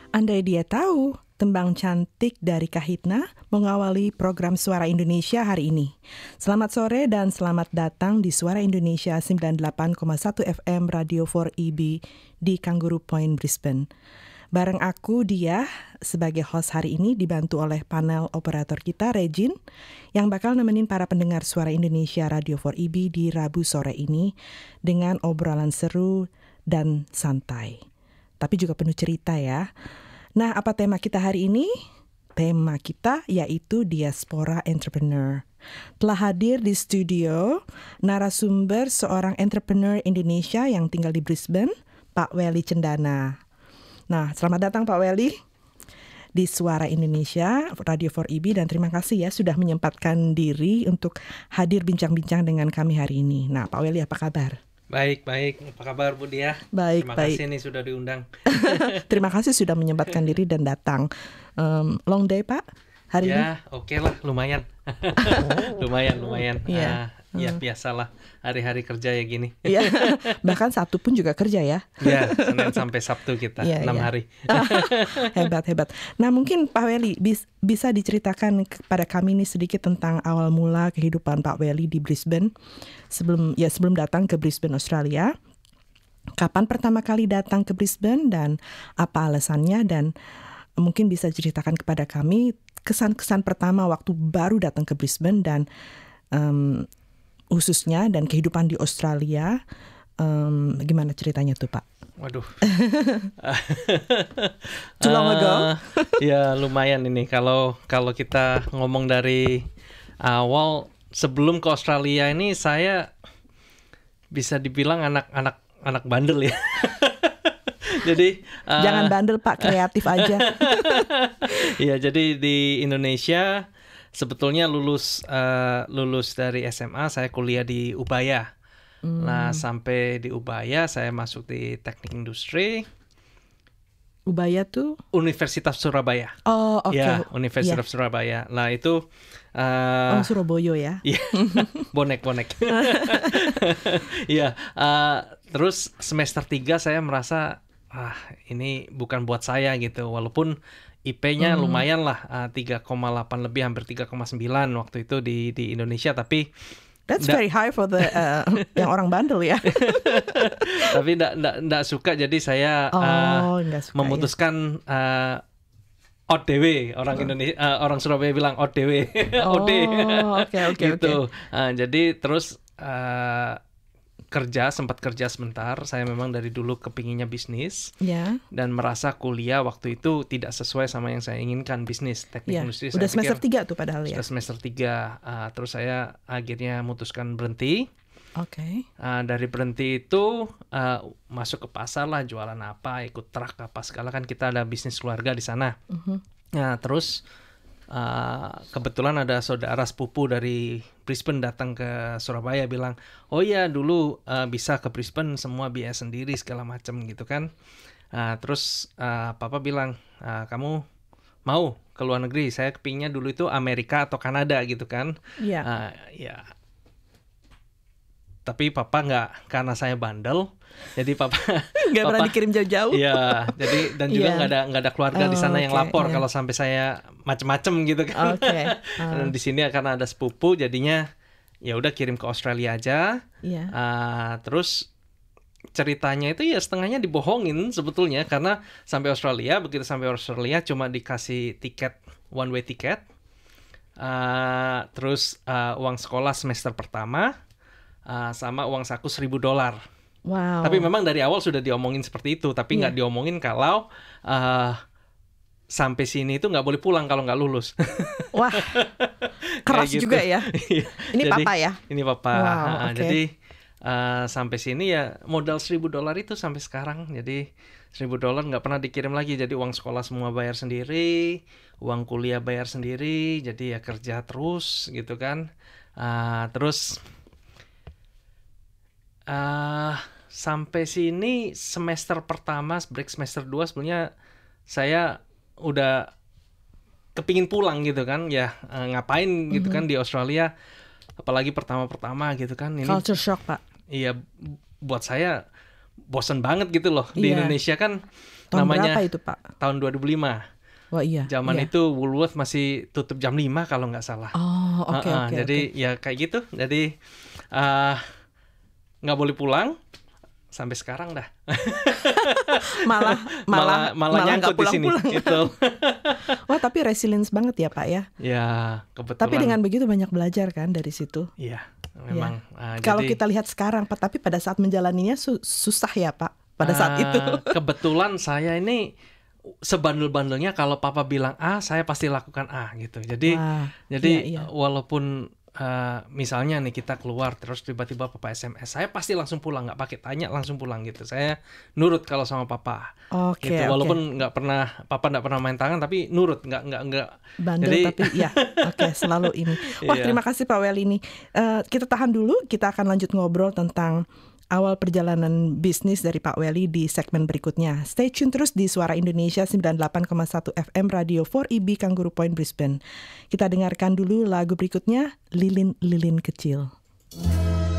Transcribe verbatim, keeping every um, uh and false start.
Andai dia tahu, tembang cantik dari Kahitna mengawali program Suara Indonesia hari ini. Selamat sore dan selamat datang di Suara Indonesia sembilan puluh delapan koma satu F M Radio four E B di Kangaroo Point, Brisbane. Bareng aku, Dia, sebagai host hari ini dibantu oleh panel operator kita, Regin, yang bakal nemenin para pendengar Suara Indonesia Radio four E B di Rabu sore ini dengan obrolan seru dan santai. Tapi juga penuh cerita ya. Nah, apa tema kita hari ini? Tema kita yaitu Diaspora Entrepreneur. Telah hadir di studio narasumber seorang entrepreneur Indonesia yang tinggal di Brisbane, Pak Welly Cendana. Nah, selamat datang Pak Welly di Suara Indonesia Radio four E B, dan terima kasih ya sudah menyempatkan diri untuk hadir bincang-bincang dengan kami hari ini. Nah, Pak Welly, apa kabar? Baik, baik. Apa kabar Bu Dia? Baik, Terima baik. kasih nih sudah diundang. Terima kasih sudah menyempatkan diri dan datang. Um, long day Pak hari ini? Ya, oke okay lah, lumayan. lumayan, lumayan. Iya. Uh, ya biasalah hari-hari kerja ya gini. Iya. Bahkan Sabtu pun juga kerja ya? Ya, Senin sampai Sabtu kita Iya, enam iya. hari. Hebat, hebat. Nah, mungkin Pak Welly bis, bisa diceritakan kepada kami nih sedikit tentang awal mula kehidupan Pak Welly di Brisbane sebelum ya sebelum datang ke Brisbane, Australia. Kapan pertama kali datang ke Brisbane dan apa alasannya, dan mungkin bisa ceritakan kepada kami kesan-kesan pertama waktu baru datang ke Brisbane dan um, khususnya dan kehidupan di Australia. Um, gimana ceritanya tuh Pak? Waduh. Too long ago? Uh, ya lumayan ini kalau kalau kita ngomong dari awal sebelum ke Australia ini, saya bisa dibilang anak-anak anak bandel ya. Jadi uh, jangan bandel Pak, kreatif aja. Iya, jadi di Indonesia sebetulnya lulus uh, lulus dari S M A saya kuliah di Ubaya. Hmm. Nah, sampai di Ubaya saya masuk di Teknik Industri. Ubaya tuh Universitas Surabaya. Oh, oke. Okay. Ya, Universitas yeah. Surabaya. Nah, itu uh, oh, Surabaya ya. Iya. Bonek-bonek. Iya, uh, terus semester tiga saya merasa ah, ini bukan buat saya gitu. Walaupun I P-nya hmm. lumayan lah, uh, tiga koma delapan lebih, hampir tiga koma sembilan waktu itu di di Indonesia, tapi that's da- very high for the uh, yang orang bandel ya. Tapi enggak enggak enggak suka, jadi saya oh, uh, suka, memutuskan ya. uh, O D W, orang oh. Indonesia uh, orang Surabaya bilang O D W. Oh, O D. oke oke gitu. oke. Uh, jadi terus uh, kerja, sempat kerja sebentar. Saya memang dari dulu kepinginnya bisnis, yeah. dan merasa kuliah waktu itu tidak sesuai sama yang saya inginkan, bisnis teknik yeah. industri. Udah saya semester pikir, tiga tuh padahal ya. Sudah semester tiga, uh, terus saya akhirnya memutuskan berhenti. Oke. Okay. Uh, dari berhenti itu uh, masuk ke pasar lah, jualan apa, ikut truk apa segala, kan kita ada bisnis keluarga di sana. Uh-huh. Nah terus Uh, kebetulan ada saudara sepupu dari Brisbane datang ke Surabaya, bilang, oh ya dulu uh, bisa ke Brisbane semua biaya sendiri segala macam gitu kan. Uh, terus uh, papa bilang, uh, kamu mau ke luar negeri? Saya kepingnya dulu itu Amerika atau Kanada gitu kan. Iya. Yeah. Uh, ya. Tapi papa nggak, karena saya bandel. Jadi papa nggak pernah dikirim jauh-jauh. Iya, jadi dan juga nggak yeah. ada nggak ada keluarga oh, di sana yang okay, lapor yeah. kalau sampai saya macem-macem gitu kan. Oke. Okay. Uh. Dan di sini karena ada sepupu, jadinya ya udah kirim ke Australia aja. Iya. Yeah. Uh, terus ceritanya itu ya setengahnya dibohongin sebetulnya, karena sampai Australia, begitu sampai Australia cuma dikasih tiket one way tiket, uh, terus uh, uang sekolah semester pertama, uh, sama uang saku seribu dolar. Wow. Tapi memang dari awal sudah diomongin seperti itu, tapi nggak yeah. diomongin kalau uh, sampai sini itu nggak boleh pulang kalau nggak lulus. Wah, keras gitu. Juga ya. Ini jadi, papa ya? Ini papa. Wow, uh, okay. Jadi uh, sampai sini ya modal seribu dolar itu sampai sekarang. Jadi seribu dolar nggak pernah dikirim lagi. Jadi uang sekolah semua bayar sendiri, uang kuliah bayar sendiri. Jadi ya kerja terus gitu kan. Uh, terus Uh, sampai sini semester pertama, break semester dua sebenarnya saya udah kepingin pulang gitu kan, ya uh, ngapain mm-hmm. gitu kan di Australia, apalagi pertama-pertama gitu kan. Ini culture shock Pak. Iya, buat saya bosan banget gitu loh. Di yeah. Indonesia kan Tahun namanya berapa itu, Pak? tahun dua ribu lima. Oh iya. Zaman iya. itu Woolworth masih tutup jam lima kalau nggak salah. Oh, oke okay, uh-uh, oke. Okay, jadi okay. ya kayak gitu. Jadi uh, nggak boleh pulang sampai sekarang dah. malah malah malah malah nyangkut di sini. Itu. Wah, tapi resilience banget ya, Pak ya. Ya, kebetulan. Tapi dengan begitu banyak belajar kan dari situ. Iya, memang. Ya. Uh, Kalau jadi, kita lihat sekarang, Pak, tapi pada saat menjalaninya su- susah ya, Pak. Pada saat uh, itu. Kebetulan saya ini sebandel-bandelnya kalau papa bilang A, saya pasti lakukan A gitu. Jadi Wah, jadi iya, iya. walaupun uh, misalnya nih kita keluar terus tiba-tiba papa S M S, saya pasti langsung pulang, nggak pakai tanya, langsung pulang gitu. Saya nurut kalau sama papa. Oke, gitu. oke. Walaupun nggak pernah papa nggak pernah main tangan, tapi nurut, nggak nggak nggak. Bandel Jadi, tapi ya, oke okay, selalu ini. Wah, iya. terima kasih Pak Welly ini. Uh, kita tahan dulu, kita akan lanjut ngobrol tentang awal perjalanan bisnis dari Pak Welly di segmen berikutnya. Stay tune terus di Suara Indonesia sembilan puluh delapan koma satu F M Radio empat E B Kangaroo Point Brisbane. Kita dengarkan dulu lagu berikutnya, Lilin-Lilin Kecil.